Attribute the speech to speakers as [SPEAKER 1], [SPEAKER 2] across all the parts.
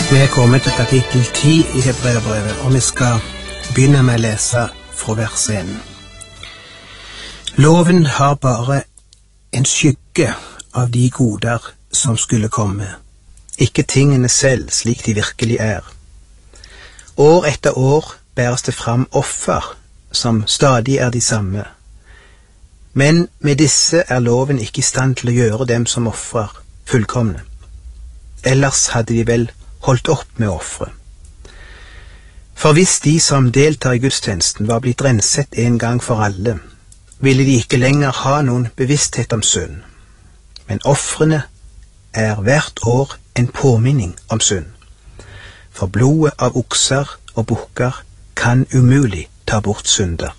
[SPEAKER 1] Vi er kommet til kapittel 10 i Hebreerbrevet, og vi skal begynne med å lese fra vers 1. Loven har bare en skygge av de goder som skulle komme, ikke tingene selv slik de virkelig er. År etter år bæres det fram offer som stadig er de samme, men med disse er loven ikke i stand til å gjøre dem som offrer fullkomne. Ellers hadde de vel holdt opp med offre. For hvis de som deltar i gudstjenesten var blitt renset en gang for alle, ville de ikke lenger ha noen bevissthet om synd. Men offrene er hvert år en påminning om synd. For blodet av okser og bukker kan umulig ta bort synder.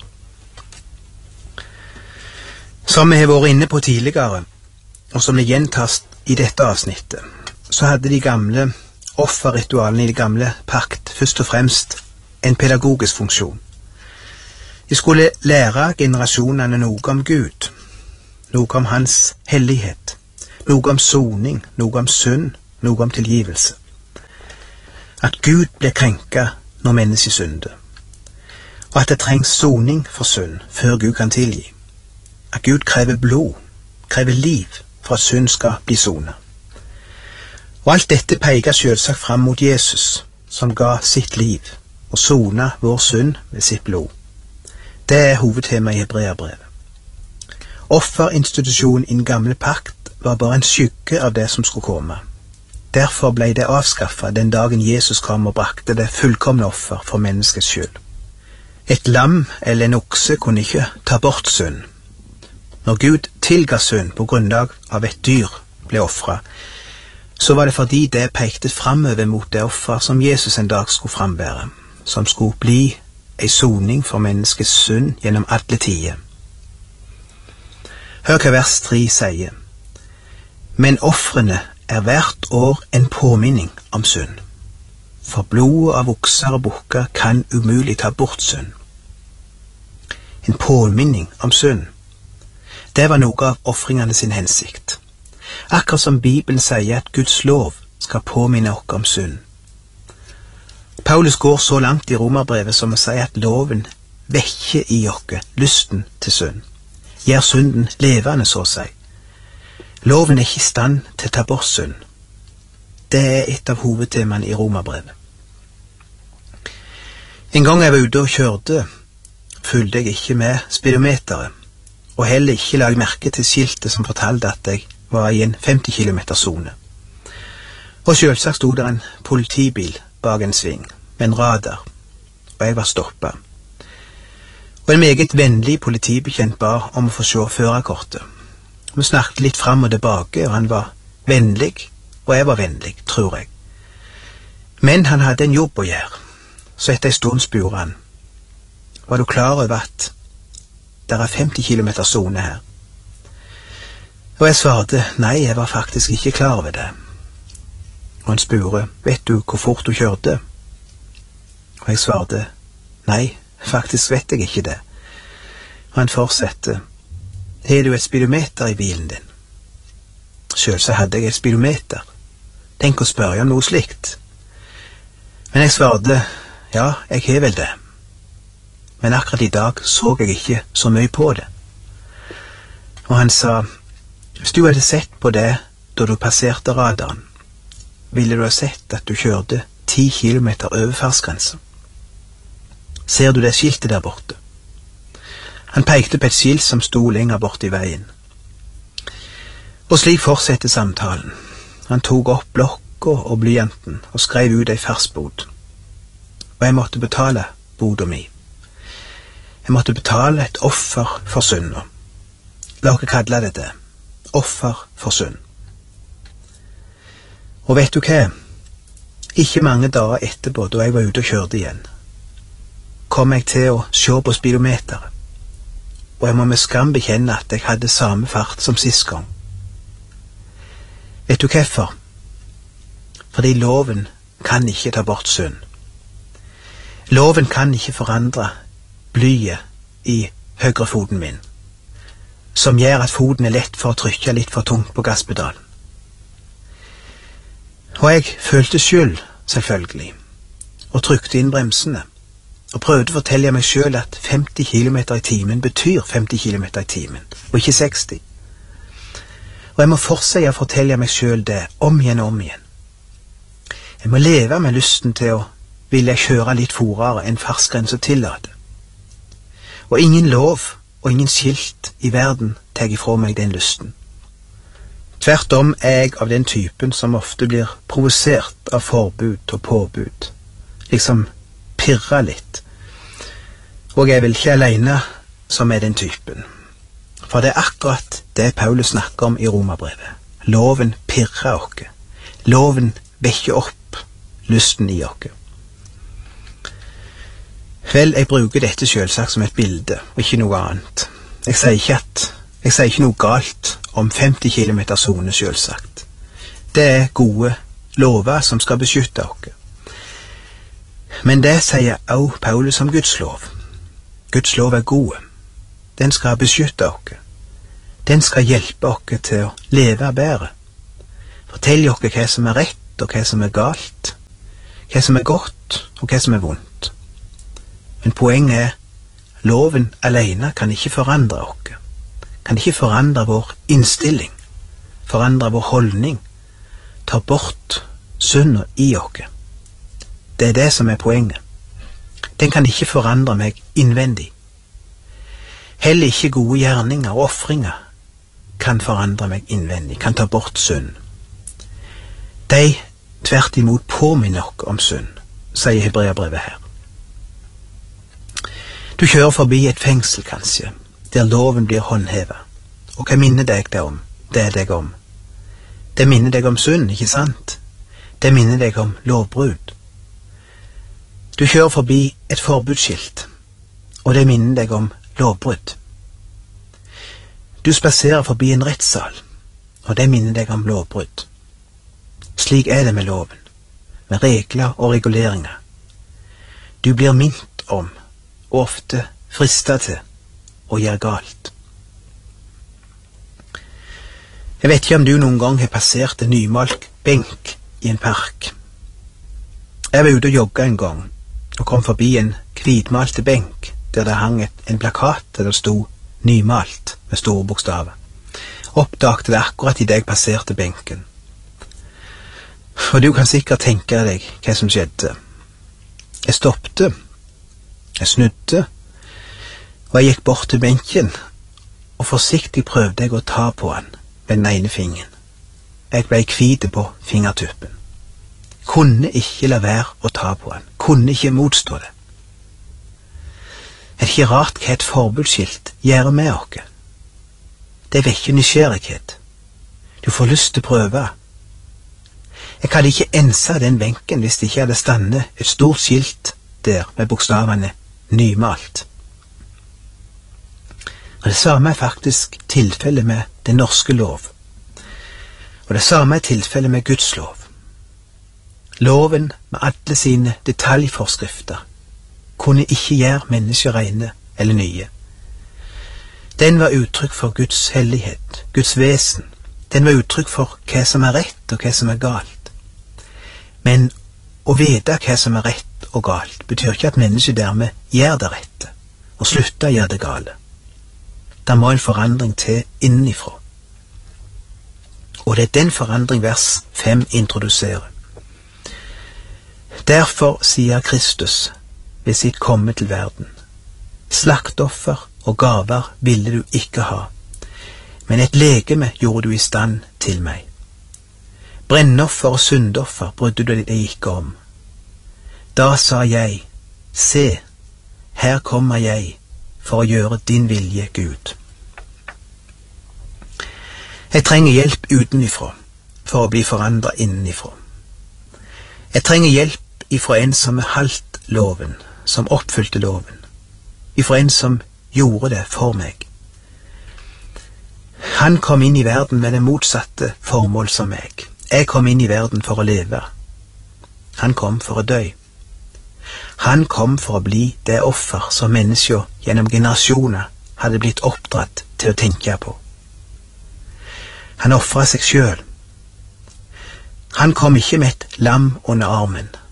[SPEAKER 1] Som vi har vært inne på tidligere, og som det gjentas i dette avsnittet, så hadde de gamle offerritualene i det gamle pakt først og fremst en pedagogisk funksjon. De skulle lære generasjonene noe om Gud, noe om hans hellighet, noe om soning, noe om synd, noe om tilgivelse. At Gud blir krenket når mennesket synder, og at det trengs soning for synd før Gud kan tilgi. At Gud krever blod, krever liv for at synd skal bli sonet. Og alt dette peker selvsagt fram mot Jesus, som ga sitt liv og sona vår synd med sitt blod. Det er hovedtema i Hebreerbrevet. Offerinstitusjonen i den gamle pakt var bare en skygge av det som skulle komme. Derfor ble det avskaffet den dagen Jesus kom og brakte det fullkomne offer for menneskets skyld. Et lam eller en okse kunne ikke ta bort synd. Når Gud tilga synd på grunnlag av et dyr ble offret, så var det fordi det pekte framover mot det offer som Jesus en dag skulle frambære, som skulle bli en soning for menneskets synd gjennom alle tider. Hør hva vers 3 sier. Men offrene er hvert år en påminning om synd. For blodet av okser og bukker kan umulig ta bort synd. En påminning om synd. Det var noe av offringene sin hensikt. Akkurat som Bibelen sier at Guds lov skal påminne oss om synd. Paulus går så langt i Romerbrevet som å si at loven vekker i oss lysten til synd. Gjør synden levende, så å si. Loven er ikke i stand til å ta bort synd. Det er et av hovedtemaene i Romerbrevet. En gang jeg var ute og kjørte, fulgte jeg ikke med speedometeret, og heller ikke la merke til skiltet som fortalte at jeg var i en 50 km-sone. Og selvsagt stod der en politibil bak en sving, med en radar, og jeg var stoppet. Og en meget vennlig politibetjent ba om å få se førerkortet. Vi snakket litt fram og tilbake, og han var vennlig, og jeg var vennlig, tror jeg. Men han hadde en jobb å gjøre, så etter en stund spurte han, var du klar over at det er 50 km-sone her? Og jeg svarte, nei, jeg var faktisk ikke klar over det. Og han spurte, vet du hvor fort du kjørte? Og jeg svarte, nei, faktisk vet jeg ikke det. Og han fortsatte, har du et speedometer i bilen din? Selv så hadde jeg et speedometer. Tenk å spørre om noe slikt. Men jeg svarte, ja, jeg har vel det. Men akkurat i dag så jeg ikke så mye på det. Og han sa, hvis du hadde sett på det da du passerte radaren, ville du ha sett at du kjørte 10 km over fartsgrensen. Ser du det skiltet der borte? Han pekte på et skilt som sto lenger bort i veien. Og slik fortsatte samtalen. Han tok opp blokka og blyanten og skrev ut ei fartsbot. Og jeg måtte betale boda mi. Jeg måtte betale et offer for synda. La oss kalle det det. Offer for synd. Og vet du hva? Ikke mange dager etterpå, da jeg var ute og kjørte igjen, kom jeg til å se på speedometeret, og jeg må med skam bekjenne at jeg hadde samme fart som sist gang. Vet du hvorfor? Fordi loven kan ikke ta bort synd. Loven kan ikke forandre blyet i høyrefoten min, som gjør at foten er lett for å trykke litt for tungt på gasspedalen. Og jeg følte selv selvfølgelig, og trykte inn bremsene, og prøvde å fortelle meg selv at 50 kilometer i timen betyr 50 kilometer i timen, og ikke 60. Og jeg må fortsette å fortelle meg selv det, om igjen og om igjen. Jeg må leve med lysten til å ville kjøre litt fortere enn fartsgrensen tillater. Og ingen lov og ingen skilt i verden tar ifra meg den lysten. Tvert om er jeg av den typen som ofte blir provosert av forbud og påbud, liksom pirrer litt. Og jeg er vel ikke alene som er den typen. For det er akkurat det Paulus snakker om i Romerbrevet. Loven pirrer oss. Loven vekker opp lysten i oss. Vel, jeg bruker dette selvsagt som et bilde, og ikke noe annet. Jeg sier ikke noe galt om 50 kilometer sone selvsagt. Det er gode lover som skal beskytte oss. Men det sier også Paulus om Guds lov. Guds lov er gode. Den skal beskytte oss. Den skal hjelpe oss til å leve bedre. Fortelle oss hva som er rett og hva som er galt, hva som er godt og hva som er vondt. Men poenget er, loven alene kan ikke forandre oss, kan ikke forandre vår innstilling, forandre vår holdning, ta bort synden i oss. Det er det som er poenget. Den kan ikke forandre meg innvendig. Heller ikke gode gjerninger og offringer kan forandre meg innvendig, kan ta bort synd. De tvert imot påminner oss om synd, sier Hebreerbrevet her. Du kjører forbi et fengsel kanskje, der loven blir håndhevet. Og hva minner deg det om? Det er deg om. Det minner deg om synd, ikke sant? Det minner deg om lovbrudd. Du kjører forbi et forbudsskilt, og det minner deg om lovbrudd. Du spaserer forbi en rettssal, og det minner deg om lovbrudd. Slik er det med loven, med regler og reguleringer. Du blir minnet om, og ofte fristet til, å gjøre galt. Jeg vet ikke om du noen gang har passert en nymalt benk i en park. Jeg var ute og jogget en gang, og kom forbi en hvitmalte benk, der det hang en plakat der det stod nymalt med store bokstaver. Oppdagte det akkurat i det jeg passerte benken. Og du kan sikkert tenke deg hva som skjedde. Jeg stoppte, jeg snudde, og jeg gikk bort til benken, og forsiktig prøvde jeg å ta på han med den ene fingeren. Jeg ble hvit på fingertuppen. Kunne ikke la være å ta på han, kunne ikke motstå det. Er det ikke rart hva et forbudsskilt gjør med oss? Det vekker nysgjerrighet. Du får lyst til å prøve. Jeg hadde ikke ensa den benken hvis det ikke hadde standet et stort skilt der med bokstavene nymalt. Og det samme er faktisk tilfellet med den norske lov. Og det samme er tilfellet med Guds lov. Loven med alle sine detaljforskrifter kunne ikke gjøre mennesker rene eller nye. Den var uttrykk for Guds hellighet, Guds vesen. Den var uttrykk for hva som er rett og hva som er galt. Men å vite hva som er rett og galt betyr ikke at mennesket dermed gjør det rette og slutter å gjøre det gale. Det må en forandring til innenifra. Og det er den forandring vers 5 introduserer. Derfor sier Kristus ved sitt komme til verden: slaktoffer og gaver ville du ikke ha, men et legeme gjorde du i stand til meg. Brennoffer og syndoffer brydde du deg ikke om. Da sa jeg: se, her kommer jeg for å gjøre din vilje, Gud. Jeg trenger hjelp utenifra for å bli forandret innenifra. Jeg trenger hjelp ifra en som holdt loven, som oppfylte loven, ifra en som gjorde det for meg. Han kom inn i verden med det motsatte formål som meg. Jeg kom inn i verden for å leve. Han kom for å dø. Han kom for å bli det offer som mennesker gjennom generasjoner hadde blitt oppdratt til å tenke på. Han offret seg selv. Han kom ikke med et lam under armen.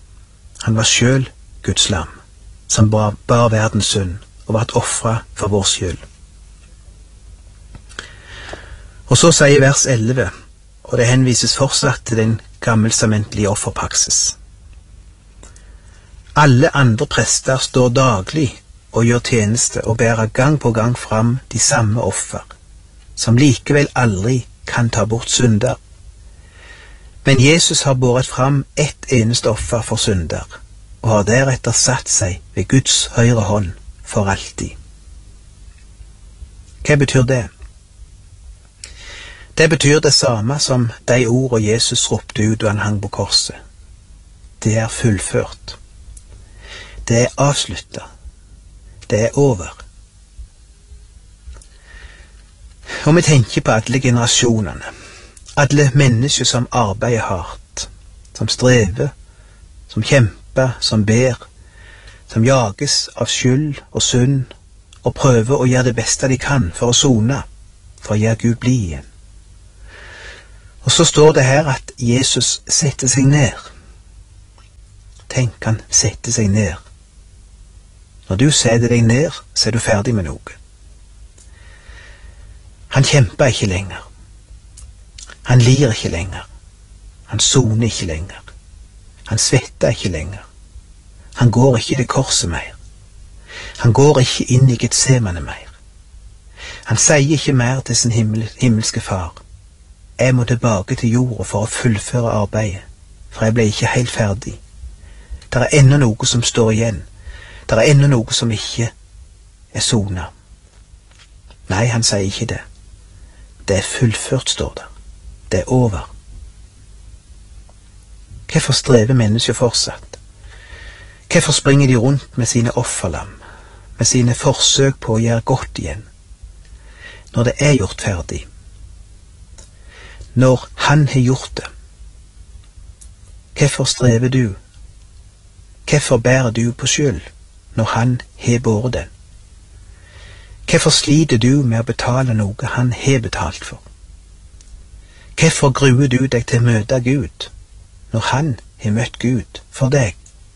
[SPEAKER 1] Han var selv Guds lam, som bar verdens synd og ble offret for vår skyld. Og så sier vers 11, og det henvises fortsatt til den gammeltestamentlige offerpraksis. Alle andre prester står daglig og gjør tjeneste og bærer gang på gang fram de samme offer, som likevel aldri kan ta bort synder. Men Jesus har båret fram ett eneste offer for synder, og har deretter satt seg ved Guds høyre hånd for alltid. Hva betyr det? Det betyr det samme som de ordene Jesus ropte ut da han hang på korset. Det er fullført. Det er avsluttet. Det er over. Og vi tenker på alle generasjonene, alle mennesker som arbeider hardt, som strever, som kjemper, som ber, som jages av skyld og synd, og prøver å gjøre det beste de kan for å sone, for å gjøre Gud blid igjen. Og så står det her at Jesus setter seg ned. Tenk, han setter seg ned. Når du setter deg ned, så er du ferdig med noe. Han kjemper ikke lenger. Han lir ikke lenger. Han soner ikke lenger. Han svetter ikke lenger. Han går ikke til korset mer. Han går ikke inn i Getsemane mer. Han sier ikke mer til sin himmelske far: jeg må tilbake til jorda for å fullføre arbeidet, for jeg ble ikke helt ferdig. Det er ennå noe som står igjen. Det er ennå noe som ikke er sonet. Nei, han sier ikke det. Det er fullført, står det. Det er over. Hvorfor strever mennesker fortsatt? Hvorfor springer de rundt med sine offerlam, med sine forsøk på å gjøre godt igjen, når det er gjort ferdig? Når han har gjort det. Hvorfor strever du? Hvorfor bærer du på skyld når han har båret den? Hvorfor sliter du med å betale noe han har betalt for? Hvorfor gruer du deg til å møte Gud når han har møtt Gud for deg?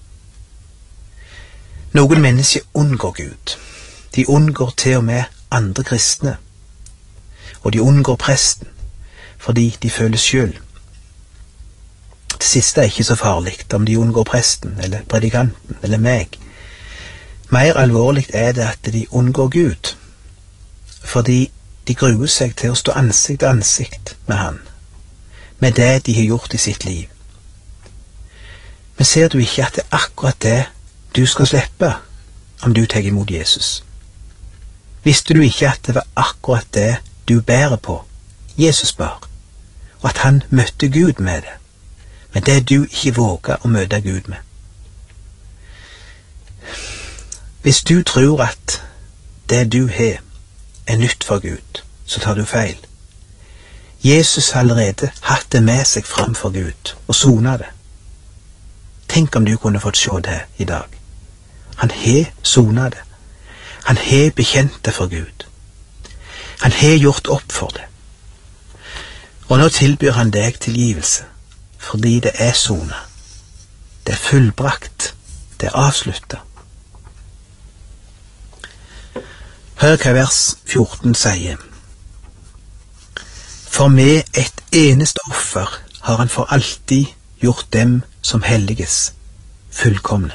[SPEAKER 1] Noen mennesker unngår Gud. De unngår til og med andre kristne, og de unngår presten fordi de føler skyld. Det siste er ikke så farlig, om de unngår presten, eller predikanten, eller meg. Mer alvorlig er det at de unngår Gud, fordi de gruer seg til å stå ansikt til ansikt med han, med det de har gjort i sitt liv. Men ser du ikke at det er akkurat det du skal slippe om du tar imot Jesus? Visste du ikke at det var akkurat det du bærer på, Jesus bar, og at han møtte Gud med det, men det du ikke våger å møte Gud med? Hvis du tror at det du har er nytt for Gud, så tar du feil. Jesus har allerede hatt det med seg framfor Gud og sonet det. Tenk om du kunne fått se det i dag. Han har sonet det. Han har bekjent det for Gud. Han har gjort opp for det. Og nå tilbyr han deg tilgivelse, fordi det er sonet. Det er fullbrakt. Det er avsluttet. Hør hva vers 14 sier. For med et eneste offer har han for alltid gjort dem som helliges fullkomne.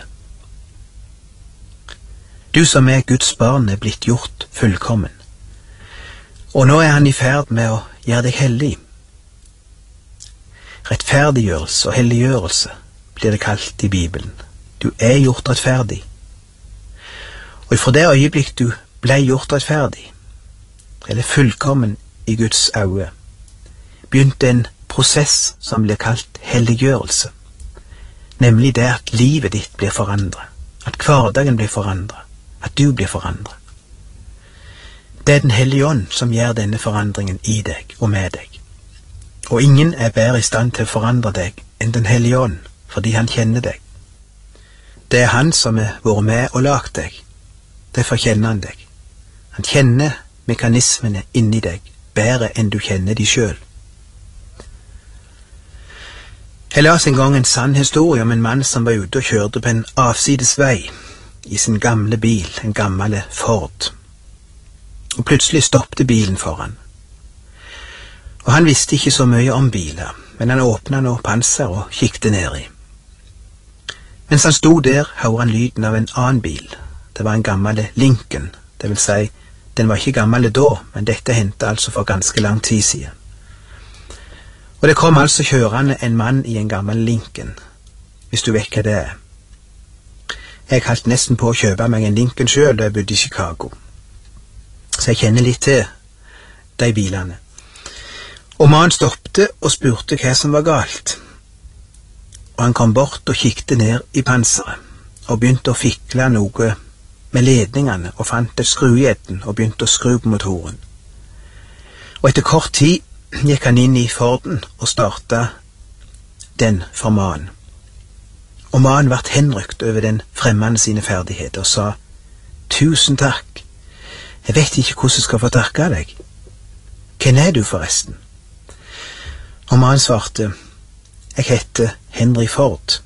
[SPEAKER 1] Du som er Guds barn er blitt gjort fullkommen. Og nå er han i ferd med å gjøre deg hellig. Rettferdiggjørelse og helliggjørelse blir det kalt i Bibelen. Du er gjort rettferdig. Og fra det øyeblikk du ble gjort rettferdig, eller fullkommen i Guds øyne, begynte en prosess som blir kalt helliggjørelse, nemlig det at livet ditt blir forandret, at hverdagen blir forandret, at du blir forandret. Det er Den hellige ånd som gjør denne forandringen i deg og med deg, og ingen er bedre i stand til å forandre deg enn Den hellige ånd, fordi han kjenner deg. Det er han som har vært med og lagt deg, derfor kjenner han deg. Han kjenner mekanismene inni deg bedre enn du kjenner de selv. Jeg las en gang en sann historie om en mann som var ute og kjørte på en avsides vei i sin gamle bil, en gammel Ford. Og plutselig stoppet bilen foran. Og han visste ikke så mye om biler, men han åpnet nå panser og kikket nedi. Mens han sto der, hørte han lyden av en annen bil. Det var en gammel Lincoln, det vil si, den var ikke gammel da, men dette hendte altså for ganske lang tid siden. Og det kom altså kjørende en mann i en gammel Lincoln, hvis du vet hva det er. Jeg holdt nesten på å kjøpe meg en Lincoln selv da jeg bodde i Chicago, så jeg kjenner litt til de bilene. Og mannen stoppte og spurte hva som var galt. Og han kom bort og kikket ned i panseret, og begynte å fikle noe med ledningene, og fant et skrujeten og begynte å skru på motoren. Og etter kort tid gikk han inn i Forden og startet den for mannen. Og mannen ble henrykt over den fremmede sine ferdigheter og sa, «Tusen takk, jeg vet ikke hvordan jeg skal få takke deg. Hvem er du forresten?» Og mannen svarte, «Jeg heter Henry Ford.»